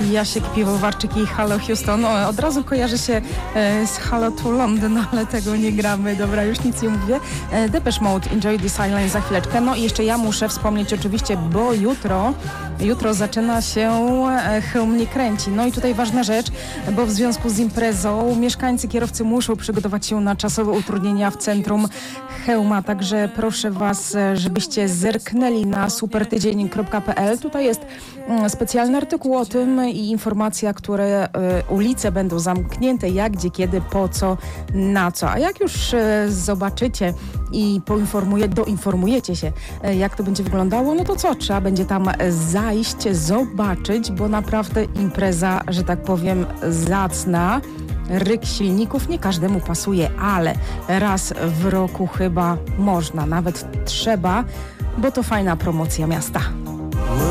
Jasiek Piwowarczyk i Halo Houston. Od razu kojarzy się z Halo to London, ale tego nie gramy. Dobra, już nic nie mówię. Depeche Mode, Enjoy the Silence za chwileczkę. No i jeszcze ja muszę wspomnieć oczywiście, bo jutro zaczyna się Chełm mnie kręci. No i tutaj ważna rzecz, bo w związku z imprezą mieszkańcy, kierowcy muszą przygotować się na czasowe utrudnienia w centrum Chełma. Także proszę Was, żebyście zerknęli na supertydzień.pl. Tutaj jest specjalny artykuł o tym i informacja, które ulice będą zamknięte, jak, gdzie, kiedy, po co, na co. A jak już zobaczycie i doinformujecie się, jak to będzie wyglądało, no to co? Trzeba będzie tam zajść, zobaczyć, bo naprawdę impreza, że tak powiem, zacna. Ryk silników nie każdemu pasuje, ale raz w roku chyba można, nawet trzeba, bo to fajna promocja miasta.